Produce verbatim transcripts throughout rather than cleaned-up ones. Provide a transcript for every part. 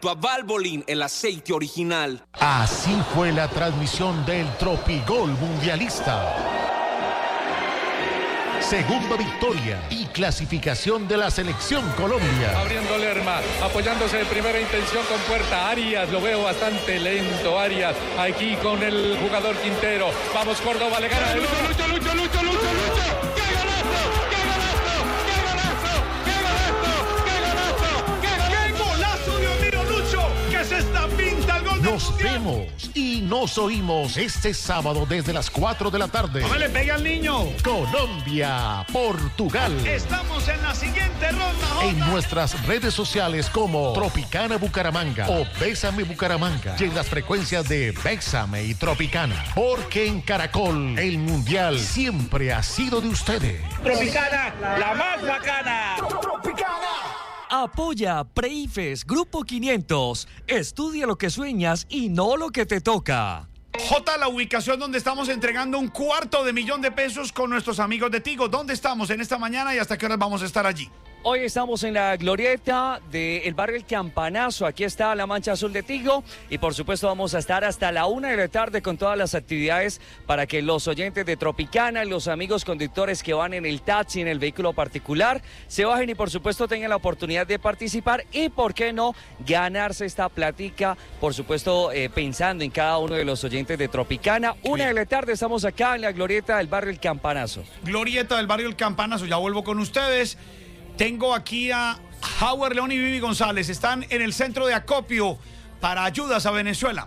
A Valvoline, el aceite original. Así fue la transmisión del Tropigol Mundialista. Segunda victoria y clasificación de la selección Colombia. Abriendo Lerma, apoyándose de primera intención con Puerta. Arias, lo veo bastante lento. Arias, aquí con el jugador Quintero. Vamos, Córdoba, le gana. Lucho, Lucho, Lucho, Lucho, Lucho, Lucho. ¡Qué golazo! ¡Qué golazo! ¡Qué golazo! ¡Qué golazo! ¡Qué golazo! ¡Qué golazo, Dios mío, Lucho! ¡Que se está pinta el gol! Nos vemos y nos oímos este sábado desde las cuatro de la tarde. ¡No le pegue al niño! Colombia, Portugal. Estamos en la siguiente ronda, Jota. En nuestras redes sociales como Tropicana Bucaramanga o Bésame Bucaramanga y en las frecuencias de Bésame y Tropicana. Porque en Caracol el Mundial siempre ha sido de ustedes. Tropicana, la más bacana. Tropicana. Apoya Preifes Grupo quinientos. Estudia lo que sueñas y no lo que te toca. Jota, la ubicación donde estamos entregando un cuarto de millón de pesos con nuestros amigos de Tigo. ¿Dónde estamos en esta mañana y hasta qué horas vamos a estar allí? Hoy estamos en la glorieta del barrio El Campanazo. Aquí está la mancha azul de Tigo. Y por supuesto vamos a estar hasta la una de la tarde con todas las actividades para que los oyentes de Tropicana, los amigos conductores que van en el taxi, en el vehículo particular, se bajen y por supuesto tengan la oportunidad de participar y, por qué no, ganarse esta platica. Por supuesto, eh, pensando en cada uno de los oyentes de Tropicana. Una de la tarde estamos acá en la glorieta del barrio El Campanazo. Glorieta del barrio El Campanazo. Ya vuelvo con ustedes. Tengo aquí a Howard León y Vivi González. Están en el centro de acopio para ayudas a Venezuela.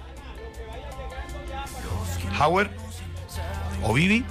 Howard o Vivi.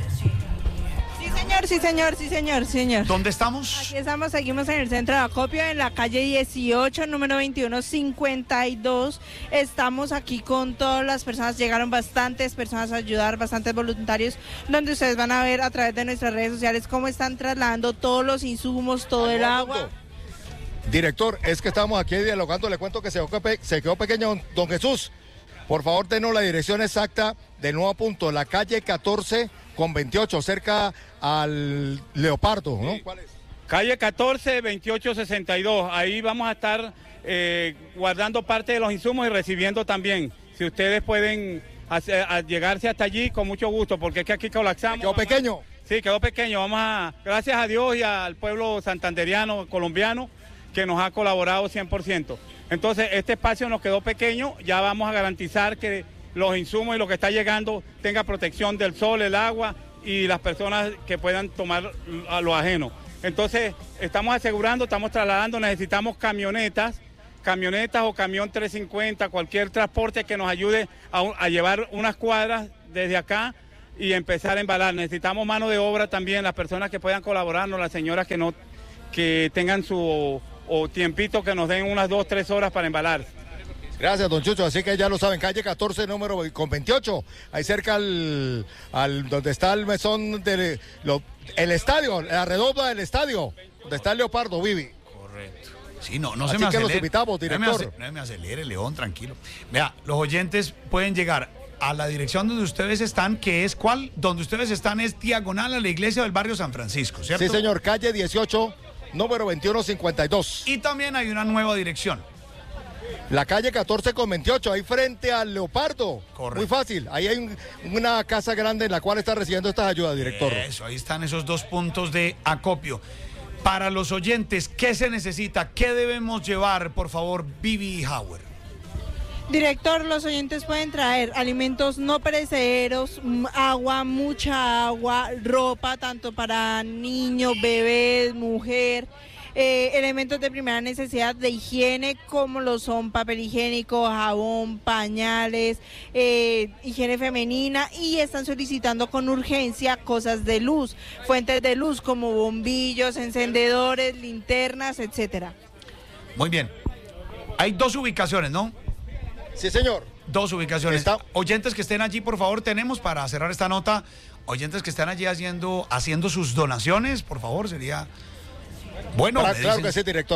Sí, señor, sí, señor, sí, señor, sí, señor. ¿Dónde estamos? Aquí estamos, seguimos en el centro de acopio, en la calle dieciocho, número veintiuno cincuenta y dos. Estamos aquí con todas las personas, llegaron bastantes personas a ayudar, bastantes voluntarios, donde ustedes van a ver a través de nuestras redes sociales cómo están trasladando todos los insumos, todo el agua. Director, es que estamos aquí dialogando, le cuento que se quedó, pe se quedó pequeño don Jesús. Por favor, denos la dirección exacta del nuevo punto, la calle catorce con veintiocho, cerca al Leopardo, ¿no? ¿Cuál es? Calle catorce, veintiocho, sesenta y dos. Ahí vamos a estar eh, guardando parte de los insumos y recibiendo también. Si ustedes pueden hacer, a llegarse hasta allí, con mucho gusto, porque es que aquí colapsamos. ¿Quedó pequeño? Sí, quedó pequeño. Vamos a, gracias a Dios y al pueblo santanderiano, colombiano, que nos ha colaborado cien por ciento. Entonces, este espacio nos quedó pequeño, ya vamos a garantizar que los insumos y lo que está llegando tenga protección del sol, el agua y las personas que puedan tomar a lo ajeno. Entonces, estamos asegurando, estamos trasladando, necesitamos camionetas, camionetas o camión trescientos cincuenta, cualquier transporte que nos ayude a, a llevar unas cuadras desde acá y empezar a embalar. Necesitamos mano de obra también, las personas que puedan colaborarnos, las señoras que no que tengan su o tiempito, que nos den unas dos, tres horas para embalar. Gracias, don Chucho. Así que ya lo saben, calle catorce, número con veintiocho, ahí cerca al, al donde está el mesón del lo, el estadio, la redonda del estadio, donde está el Leopardo, Vivi. Correcto. Sí, no, no Así se me que acelere. los invitamos, director. No me, acelere, no me acelere, León, tranquilo. Vea, los oyentes pueden llegar a la dirección donde ustedes están, que es ¿cuál? Donde ustedes están es diagonal a la iglesia del barrio San Francisco, ¿cierto? Sí, señor, calle dieciocho, número veintiuno cincuenta y dos. Y también hay una nueva dirección. La calle catorce con veintiocho, ahí frente al Leopardo. Correcto. Muy fácil. Ahí hay un, una casa grande en la cual está recibiendo estas ayudas, director. Eso, ahí están esos dos puntos de acopio. Para los oyentes, ¿qué se necesita? ¿Qué debemos llevar, por favor, Vivi y Howard? Director, los oyentes pueden traer alimentos no perecederos, agua, mucha agua, ropa, tanto para niños, bebés, mujer. Eh, elementos de primera necesidad de higiene como lo son papel higiénico, jabón, pañales, eh, higiene femenina, y están solicitando con urgencia cosas de luz, fuentes de luz como bombillos, encendedores, linternas, etcétera. Muy bien. Hay dos ubicaciones, ¿no? Sí, señor. Dos ubicaciones. Está... Oyentes que estén allí, por favor, tenemos para cerrar esta nota, oyentes que están allí haciendo, haciendo sus donaciones, por favor, sería... Bueno, claro, claro que sí, director.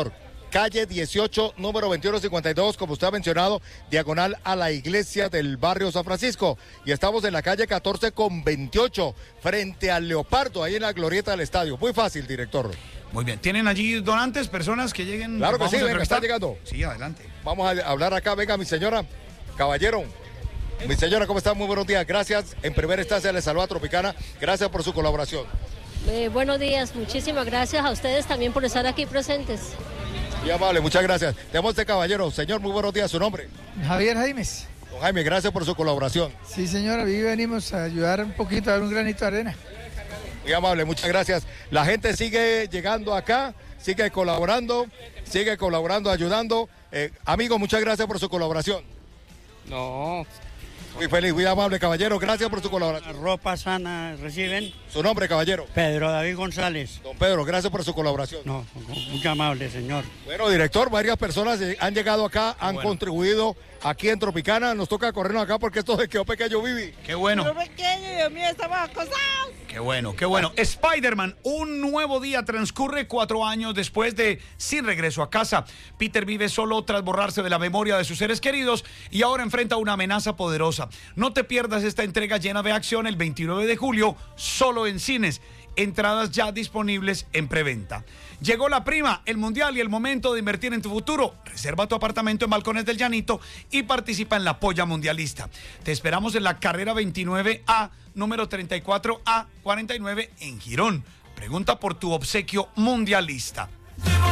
calle dieciocho, número veintiuno cincuenta y dos, como usted ha mencionado, diagonal a la iglesia del barrio San Francisco. Y estamos en la calle catorce con veintiocho, frente al Leopardo, ahí en la glorieta del estadio. Muy fácil, director. Muy bien. ¿Tienen allí donantes, personas que lleguen? Claro que Vamos sí, a venga, está entrevistar. llegando. Sí, adelante. Vamos a hablar acá, venga, mi señora, caballero. Mi señora, ¿cómo está? Muy buenos días. Gracias. En primera instancia le saluda Tropicana. Gracias por su colaboración. Eh, buenos días, muchísimas gracias a ustedes también por estar aquí presentes. Muy amable, muchas gracias. Tenemos este caballero. Señor, muy buenos días. ¿Su nombre? Javier Jaimes. Don Jaime, gracias por su colaboración. Sí, señora, aquí venimos a ayudar un poquito, a dar un granito de arena. Muy amable, muchas gracias. La gente sigue llegando acá, sigue colaborando, sigue colaborando, ayudando. Eh, amigo, muchas gracias por su colaboración. No. Muy feliz, muy amable, caballero. Gracias por su colaboración. Ropa sana reciben. ¿Su nombre, caballero? Pedro David González. Don Pedro, gracias por su colaboración. No, muy amable, señor. Bueno, director, varias personas han llegado acá, han bueno. contribuido aquí en Tropicana. Nos toca corrernos acá porque esto se quedó pequeño, Vivi. Qué bueno. Quedó pequeño, Dios mío, estamos acosados. Qué bueno, qué bueno. Spider-Man, un nuevo día transcurre cuatro años después de Sin Regreso a Casa. Peter vive solo tras borrarse de la memoria de sus seres queridos y ahora enfrenta una amenaza poderosa. No te pierdas esta entrega llena de acción el veintinueve de julio, solo en cines. Entradas ya disponibles en preventa. Llegó la prima, el mundial y el momento de invertir en tu futuro. Reserva tu apartamento en Balcones del Llanito y participa en la Polla Mundialista. Te esperamos en la carrera veintinueve A, número treinta y cuatro A cuarenta y nueve en Girón. Pregunta por tu obsequio mundialista.